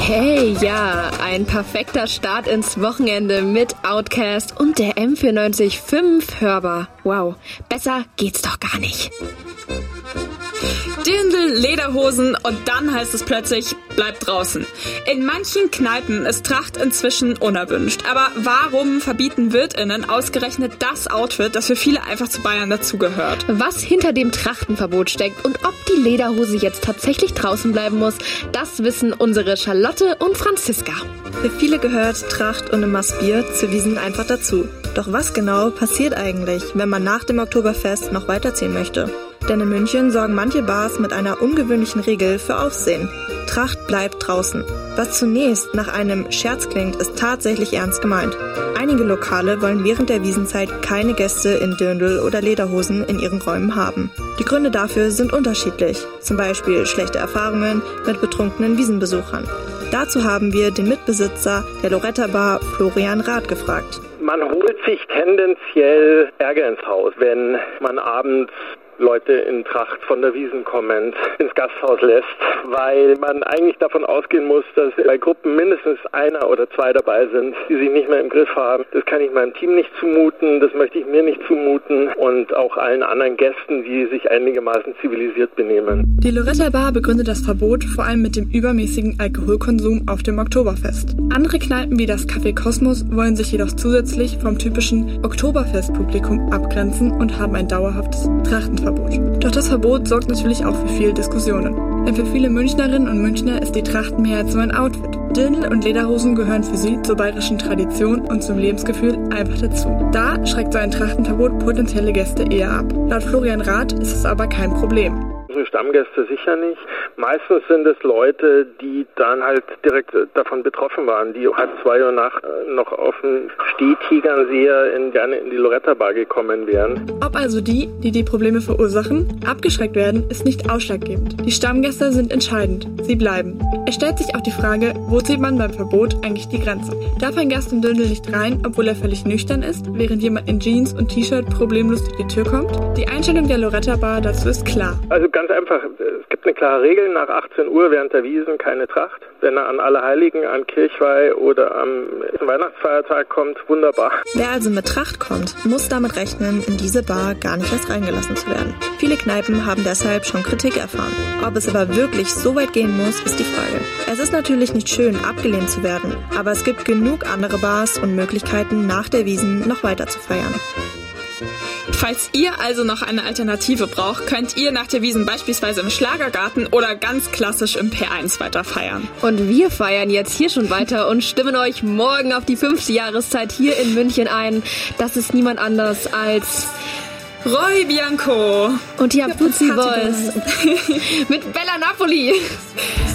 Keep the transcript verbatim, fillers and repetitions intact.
Hey, ja, ein perfekter Start ins Wochenende mit Outkast und der M vierundneunzig Komma fünf hörbar. Wow, besser geht's doch gar nicht. Dirndl, Lederhosen und dann heißt es plötzlich, bleibt draußen. In manchen Kneipen ist Tracht inzwischen unerwünscht. Aber warum verbieten WirtInnen ausgerechnet das Outfit, das für viele einfach zu Bayern dazugehört? Was hinter dem Trachtenverbot steckt und ob die Lederhose jetzt tatsächlich draußen bleiben muss, das wissen unsere Charlotte und Franziska. Für viele gehört Tracht und ein Maß Bier zu Wiesn einfach dazu. Doch was genau passiert eigentlich, wenn man nach dem Oktoberfest noch weiterziehen möchte? Denn in München sorgen manche Bars mit einer ungewöhnlichen Regel für Aufsehen. Tracht bleibt draußen. Was zunächst nach einem Scherz klingt, ist tatsächlich ernst gemeint. Einige Lokale wollen während der Wiesnzeit keine Gäste in Dirndl oder Lederhosen in ihren Räumen haben. Die Gründe dafür sind unterschiedlich. Zum Beispiel schlechte Erfahrungen mit betrunkenen Wiesenbesuchern. Dazu haben wir den Mitbesitzer der Loretta Bar, Florian Rath, gefragt. Man holt sich tendenziell Ärger ins Haus, wenn man abends Leute in Tracht von der Wiesn kommend ins Gasthaus lässt, weil man eigentlich davon ausgehen muss, dass bei Gruppen mindestens einer oder zwei dabei sind, die sich nicht mehr im Griff haben. Das kann ich meinem Team nicht zumuten, das möchte ich mir nicht zumuten und auch allen anderen Gästen, die sich einigermaßen zivilisiert benehmen. Die Loretta Bar begründet das Verbot vor allem mit dem übermäßigen Alkoholkonsum auf dem Oktoberfest. Andere Kneipen wie das Café Kosmos wollen sich jedoch zusätzlich vom typischen Oktoberfestpublikum abgrenzen und haben ein dauerhaftes Trachtenverbot. Doch das Verbot sorgt natürlich auch für viel Diskussionen. Denn für viele Münchnerinnen und Münchner ist die Tracht mehr als nur ein Outfit. Dirndl und Lederhosen gehören für sie zur bayerischen Tradition und zum Lebensgefühl einfach dazu. Da schreckt so ein Trachtenverbot potenzielle Gäste eher ab. Laut Florian Rath ist es aber kein Problem. Stammgäste sicher nicht. Meistens sind es Leute, die dann halt direkt davon betroffen waren, die halb zwei Uhr nachts noch auf dem Stehtigernseher in, gerne in die Loretta Bar gekommen wären. Ob also die, die die Probleme verursachen, abgeschreckt werden, ist nicht ausschlaggebend. Die Stammgäste sind entscheidend. Sie bleiben. Es stellt sich auch die Frage, wo zieht man beim Verbot eigentlich die Grenze? Darf ein Gast im Dirndl nicht rein, obwohl er völlig nüchtern ist, während jemand in Jeans und T-Shirt problemlos durch die Tür kommt? Die Einstellung der Loretta Bar dazu ist klar. Also ganz einfach, es gibt eine klare Regel, nach achtzehn Uhr während der Wiesn keine Tracht. Wenn er an Allerheiligen, an Kirchweih oder am Weihnachtsfeiertag kommt, wunderbar. Wer also mit Tracht kommt, muss damit rechnen, in diese Bar gar nicht erst reingelassen zu werden. Viele Kneipen haben deshalb schon Kritik erfahren. Ob es aber wirklich so weit gehen muss, ist die Frage. Es ist natürlich nicht schön, abgelehnt zu werden, aber es gibt genug andere Bars und Möglichkeiten, nach der Wiesn noch weiter zu feiern. Falls ihr also noch eine Alternative braucht, könnt ihr nach der Wiesn beispielsweise im Schlagergarten oder ganz klassisch im P eins weiter feiern. Und wir feiern jetzt hier schon weiter und stimmen euch morgen auf die fünfte Jahreszeit hier in München ein. Das ist niemand anders als Roy Bianco und die Abruzzi Boys mit Bella Napoli.